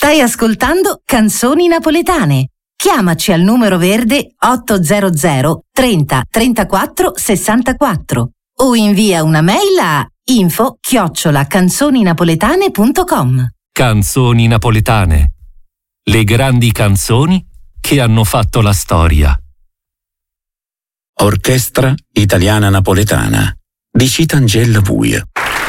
Stai ascoltando Canzoni Napoletane. Chiamaci al numero verde 800 30 34 64 o invia una mail a info@canzoninapoletane.com. Canzoni napoletane. Le grandi canzoni che hanno fatto la storia. Orchestra Italiana Napoletana di Citangelo Puio.